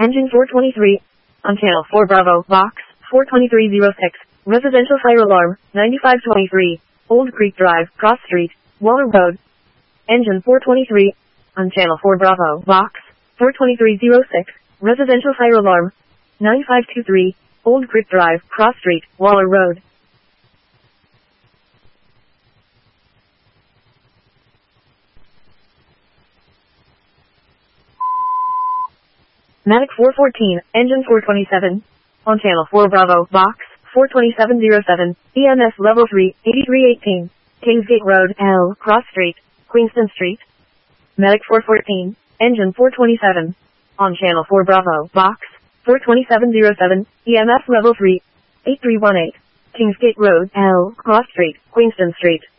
Engine 423. On channel 4 Bravo, box 42306. Residential fire alarm, 9523. Old Creek Drive, Cross Street, Waller Road. Engine 423. On channel 4 Bravo, box 42306. Residential fire alarm, 9523. Old Creek Drive, Cross Street, Waller Road. Medic 414, engine 427. On channel 4 Bravo, box 42707. EMS level 3, 8318. Kingsgate Road, L, Cross Street, Queenston Street. Medic 414, engine 427. On channel 4 Bravo, box 42707. EMS level 3, 8318. Kingsgate Road, L, Cross Street, Queenston Street.